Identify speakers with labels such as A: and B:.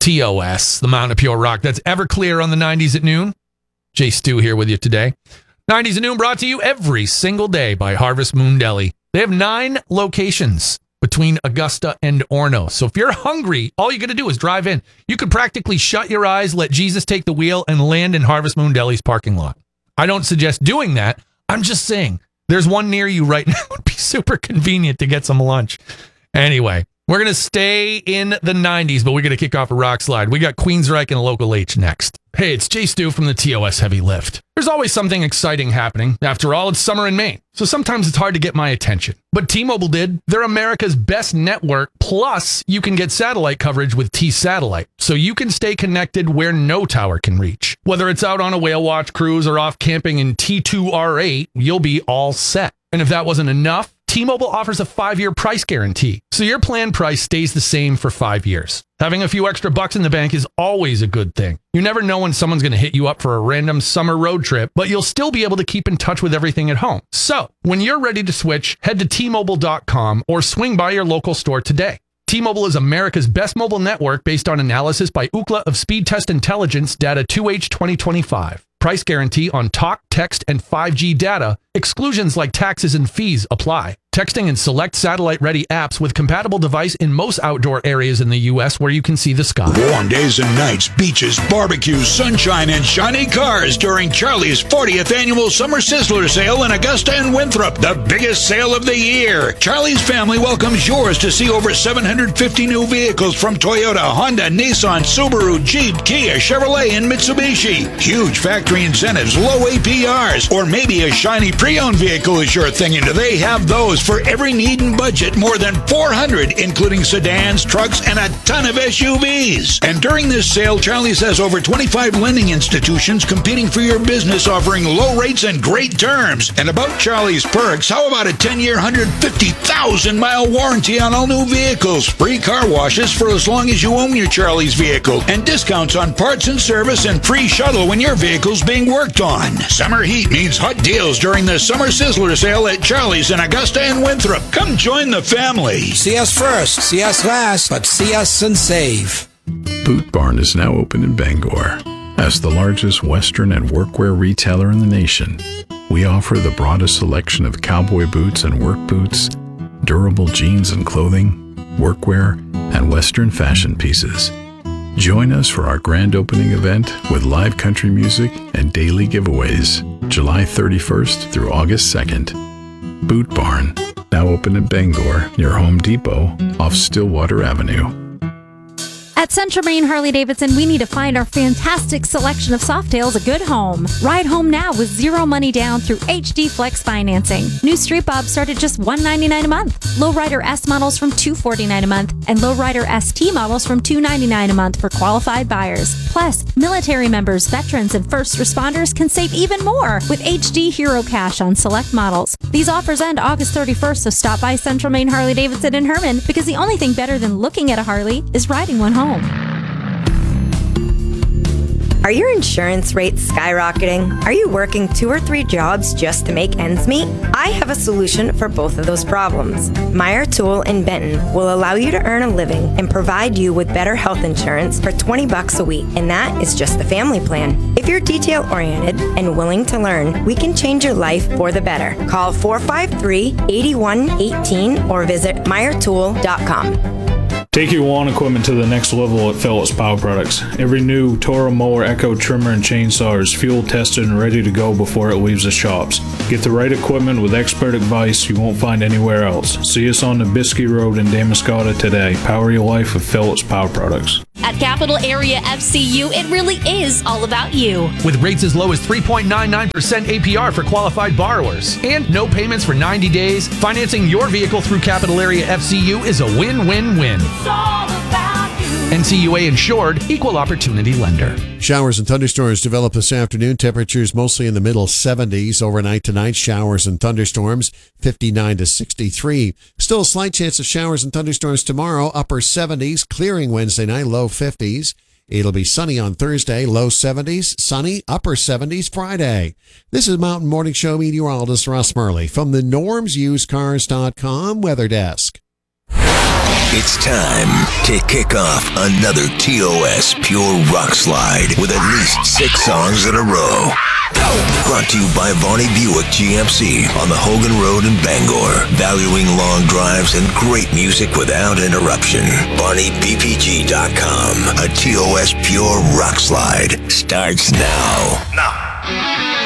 A: TOS, the Mountain of Pure Rock. That's Everclear on the 90s at noon. Jay Stu here with you today. 90s at noon brought to you every single day by Harvest Moon Deli. They have 9 locations between Augusta and Orono. So if you're hungry, all you got to do is drive in. You could practically shut your eyes, let Jesus take the wheel, and land in Harvest Moon Deli's parking lot. I don't suggest doing that. I'm just saying, there's one near you right now. It would be super convenient to get some lunch. Anyway, we're going to stay in the 90s, but we're going to kick off a rock slide. We got Queensryche and Local H next. Hey, it's Jay Stu from the TOS Heavy Lift. There's always something exciting happening. After all, it's summer in Maine, so sometimes it's hard to get my attention. But T-Mobile did. They're America's best network, plus you can get satellite coverage with T-Satellite, so you can stay connected where no tower can reach. Whether it's out on a whale watch cruise or off camping in T2R8, you'll be all set. And if that wasn't enough, T-Mobile offers a 5-year price guarantee, so your plan price stays the same for 5 years. Having a few extra bucks in the bank is always a good thing. You never know when someone's going to hit you up for a random summer road trip, but you'll still be able to keep in touch with everything at home. So, when you're ready to switch, head to T-Mobile.com or swing by your local store today. T-Mobile is America's best mobile network based on analysis by Ookla of Speed Test Intelligence data 2H 2025. Price guarantee on talk, text, and 5G data. Exclusions like taxes and fees apply. Texting and select satellite-ready apps with compatible device in most outdoor areas in the U.S. where you can see the sky.
B: Warm days and nights, beaches, barbecues, sunshine, and shiny cars during Charlie's 40th annual Summer Sizzler Sale in Augusta and Winthrop, the biggest sale of the year. Charlie's family welcomes yours to see over 750 new vehicles from Toyota, Honda, Nissan, Subaru, Jeep, Kia, Chevrolet, and Mitsubishi. Huge factory incentives, low APRs, or maybe a shiny pre-owned vehicle is your thing, and they have those for every need and budget, more than 400, including sedans, trucks, and a ton of SUVs. And during this sale, Charlie's has over 25 lending institutions competing for your business, offering low rates and great terms. And about Charlie's perks, how about a 10-year, 150,000-mile warranty on all new vehicles, free car washes for as long as you own your Charlie's vehicle, and discounts on parts and service, and free shuttle when your vehicle's being worked on. Summer heat means hot deals during the Summer Sizzler Sale at Charlie's in Augusta and Winthrop. Come join the family.
C: See us first, see us last, but see us and save.
D: Boot Barn is now open in Bangor. As the largest Western and workwear retailer in the nation, we offer the broadest selection of cowboy boots and work boots, durable jeans and clothing, workwear, and Western fashion pieces. Join us for our grand opening event with live country music and daily giveaways, July 31st through August 2nd. Boot Barn, now open in Bangor near Home Depot off Stillwater Avenue.
E: At Central Maine Harley-Davidson, we need to find our fantastic selection of Softails a good home. Ride home now with zero money down through HD Flex financing. New Street Bobs start at just $199 a month. Lowrider S models from $249 a month, and Lowrider ST models from $299 a month for qualified buyers. Plus, military members, veterans, and first responders can save even more with HD Hero Cash on select models. These offers end August 31st, so stop by Central Maine Harley-Davidson in Herman, because the only thing better than looking at a Harley is riding one home.
F: Are your insurance rates skyrocketing? Are you working 2 or 3 jobs just to make ends meet? I have a solution for both of those problems. Meyer Tool in Benton will allow you to earn a living and provide you with better health insurance for $20 a week, and that is just the family plan. If you're detail-oriented and willing to learn, we can change your life for the better. Call 453-8118 or visit meyertool.com.
G: Take your lawn equipment to the next level at Phillips Power Products. Every new Toro mower, Echo trimmer, and chainsaw is fuel tested and ready to go before it leaves the shops. Get the right equipment with expert advice you won't find anywhere else. See us on the Biskie Road in Damariscotta today. Power your life with Phillips Power Products.
H: At Capital Area FCU, it really is all about you.
A: With rates as low as 3.99% APR for qualified borrowers and no payments for 90 days, financing your vehicle through Capital Area FCU is a win-win-win.
H: It's all about you.
A: NCUA insured, equal opportunity lender.
I: Showers and thunderstorms develop this afternoon. Temperatures mostly in the middle 70s. Overnight tonight, showers and thunderstorms, 59 to 63. Still a slight chance of showers and thunderstorms tomorrow, upper 70s. Clearing Wednesday night, low 50s. It'll be sunny on Thursday, low 70s. Sunny, upper 70s Friday. This is Mountain Morning Show meteorologist Russ Murley from the normsusedcars.com Weather Desk.
J: It's time to kick off another TOS Pure Rock Slide with at least 6 songs in a row. Brought to you by Varney Buick GMC on the Hogan Road in Bangor. Valuing long drives and great music without interruption. VarneyBPG.com. A TOS Pure Rock Slide starts now.